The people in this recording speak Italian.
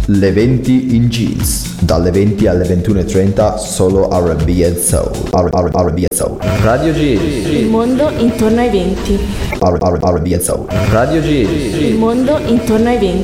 Le 20 in jeans, dalle 20 alle 21:30 solo R&B and Soul. R&B and Soul. Radio G. Il mondo intorno ai 20. R&B and Soul. Radio G. Il mondo intorno ai 20.